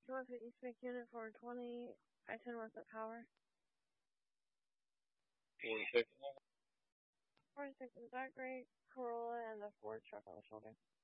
215 East Make Unit 420, I-10 West at Power. 46. 46 is that great, Corolla and the Ford truck on the shoulder.